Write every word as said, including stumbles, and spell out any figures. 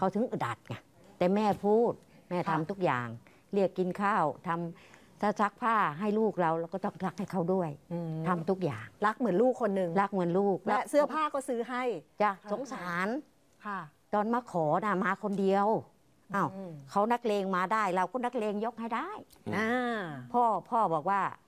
เขาถึงอึดอัดไงแต่แม่พูดแม่ทำทุกอย่างเรียกกินข้าวทำถ้าซักผ้าให้ลูกเราเราก็ต้องรักให้เขาด้วยทำทุกอย่างรักเหมือนลูกคนหนึ่งรักเหมือนลูกและเสื้อผ้าก็ซื้อให้จ้ะสงสารค่ะตอนมาขอนะมาคนเดียวอ้าวเขานักเลงมาได้เราก็นักเลงยกให้ได้พ่อพ่อบอกว่า